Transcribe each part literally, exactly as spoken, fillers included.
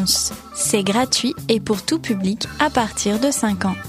annonce. C'est gratuit et pour tout public à partir de cinq ans.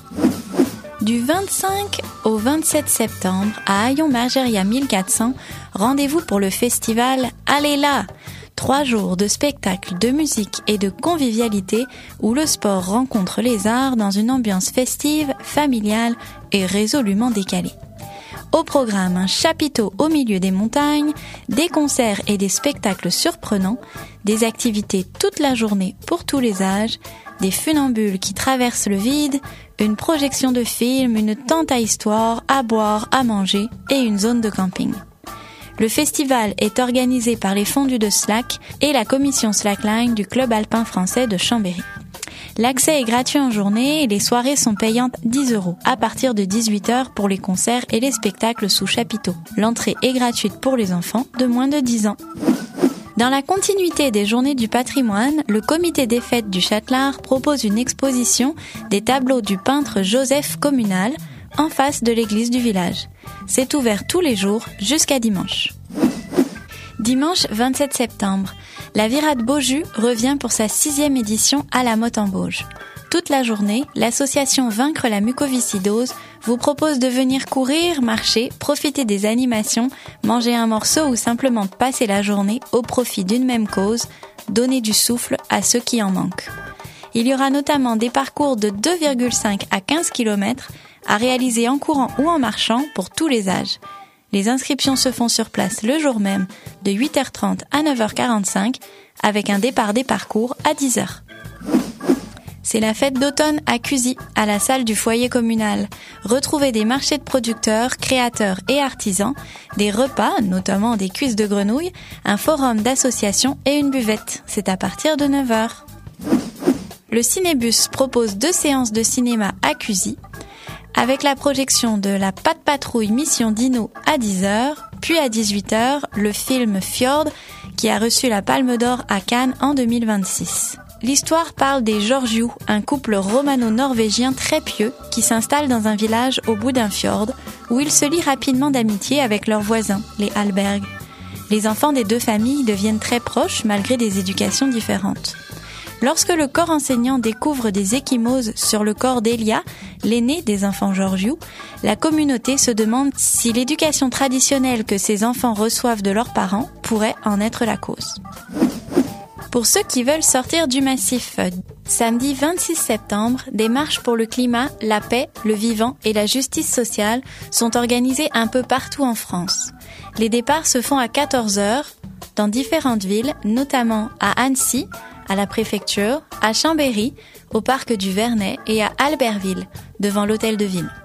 Du vingt-cinq au vingt-sept septembre, à Hayon-Margeria mille quatre cents, rendez-vous pour le festival Allez là! Trois jours de spectacles, de musique et de convivialité où le sport rencontre les arts dans une ambiance festive, familiale et résolument décalée. Au programme, un chapiteau au milieu des montagnes, des concerts et des spectacles surprenants, des activités toute la journée pour tous les âges, des funambules qui traversent le vide, une projection de film, une tente à histoire, à boire, à manger et une zone de camping. Le festival est organisé par les fondus de Slack et la commission Slackline du Club alpin français de Chambéry. L'accès est gratuit en journée et les soirées sont payantes dix euros à partir de dix-huit heures pour les concerts et les spectacles sous chapiteau. L'entrée est gratuite pour les enfants de moins de dix ans. Dans la continuité des Journées du patrimoine, le comité des fêtes du Châtelard propose une exposition des tableaux du peintre Joseph Communal en face de l'église du village. C'est ouvert tous les jours jusqu'à dimanche. Dimanche vingt-sept septembre, la Virade Beaujus revient pour sa sixième édition à la Motte en Bauge. Toute la journée, l'association Vaincre la mucoviscidose vous propose de venir courir, marcher, profiter des animations, manger un morceau ou simplement passer la journée au profit d'une même cause, donner du souffle à ceux qui en manquent. Il y aura notamment des parcours de deux virgule cinq à quinze kilomètres à réaliser en courant ou en marchant pour tous les âges. Les inscriptions se font sur place le jour même, de huit heures trente à neuf heures quarante-cinq, avec un départ des parcours à dix heures. C'est la fête d'automne à Cuzy, à la salle du foyer communal. Retrouvez des marchés de producteurs, créateurs et artisans, des repas, notamment des cuisses de grenouille, un forum d'associations et une buvette. C'est à partir de neuf heures. Le Cinébus propose deux séances de cinéma à Cuzy, avec la projection de la Patte Patrouille Mission Dino à dix heures, puis à dix-huit heures, le film Fjord, qui a reçu la Palme d'Or à Cannes en deux mille vingt-six. L'histoire parle des Georgiou, un couple romano-norvégien très pieux qui s'installe dans un village au bout d'un fjord, où ils se lient rapidement d'amitié avec leurs voisins, les Hallberg. Les enfants des deux familles deviennent très proches malgré des éducations différentes. Lorsque le corps enseignant découvre des ecchymoses sur le corps d'Elia, l'aîné des enfants Georgiou, la communauté se demande si l'éducation traditionnelle que ces enfants reçoivent de leurs parents pourrait en être la cause. Pour ceux qui veulent sortir du massif, samedi vingt-six septembre, des marches pour le climat, la paix, le vivant et la justice sociale sont organisées un peu partout en France. Les départs se font à quatorze heures dans différentes villes, notamment à Annecy, à la préfecture, à Chambéry, au parc du Vernet et à Albertville, devant l'hôtel de ville.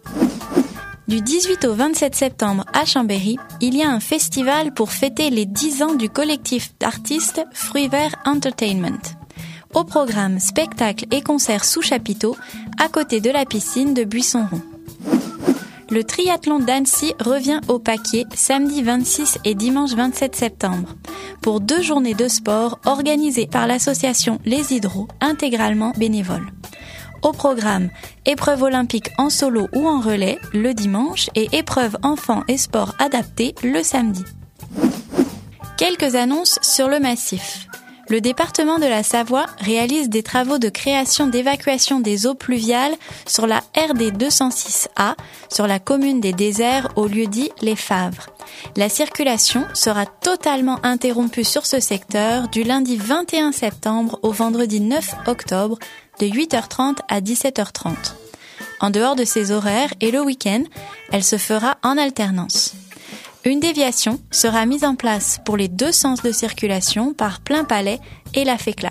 Du dix-huit au vingt-sept septembre à Chambéry, il y a un festival pour fêter les dix ans du collectif d'artistes Fruits Verts Entertainment. Au programme, spectacles et concerts sous chapiteau, à côté de la piscine de Buisson-Rond. Le triathlon d'Annecy revient au paquet samedi vingt-six et dimanche vingt-sept septembre pour deux journées de sport organisées par l'association Les Hydros, intégralement bénévoles. Au programme, épreuve olympique en solo ou en relais le dimanche et épreuve enfants et sport adaptés le samedi. Quelques annonces sur le massif. Le département de la Savoie réalise des travaux de création d'évacuation des eaux pluviales sur la R D deux cent six A, sur la commune des Déserts au lieu-dit Les Favres. La circulation sera totalement interrompue sur ce secteur du lundi vingt et un septembre au vendredi neuf octobre de huit heures trente à dix-sept heures trente. En dehors de ces horaires et le week-end, elle se fera en alternance. Une déviation sera mise en place pour les deux sens de circulation par Plain-Palais et la Fécla.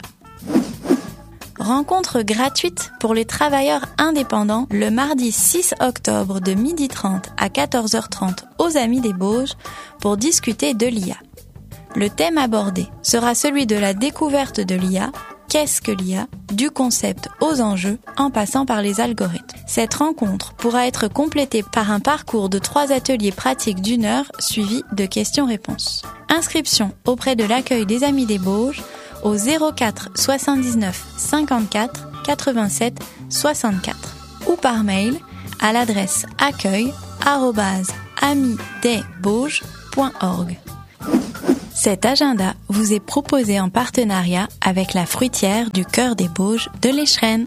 Rencontre gratuite pour les travailleurs indépendants le mardi six octobre de midi trente à quatorze heures trente aux Amis des Bauges pour discuter de l'I A. Le thème abordé sera celui de la découverte de l'I A. Qu'est-ce que l'I A ? Du concept aux enjeux en passant par les algorithmes. Cette rencontre pourra être complétée par un parcours de trois ateliers pratiques d'une heure suivis de questions-réponses. Inscription auprès de l'accueil des Amis des Bauges au zéro quatre soixante-dix-neuf cinquante-quatre quatre-vingt-sept soixante-quatre ou par mail à l'adresse accueil arobase amis des bauges point org. Cet agenda vous est proposé en partenariat avec la fruitière du Cœur des Bauges de l'Échrennes.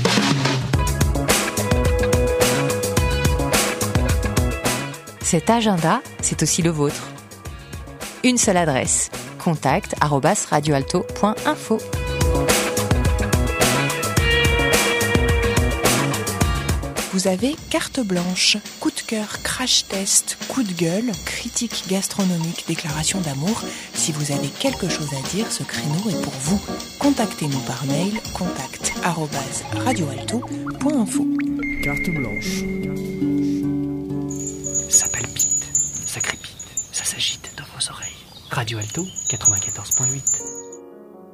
Cet agenda, c'est aussi le vôtre. Une seule adresse, contact arobase radioalto point info. Vous avez carte blanche, coup de cœur, crash test, coup de gueule, critique gastronomique, déclaration d'amour. Si vous avez quelque chose à dire, ce créneau est pour vous. Contactez-nous par mail, contact arobase radioalto point info. Carte blanche. Ça palpite, ça crépite, ça s'agite dans vos oreilles. Radio Alto quatre-vingt-quatorze point huit.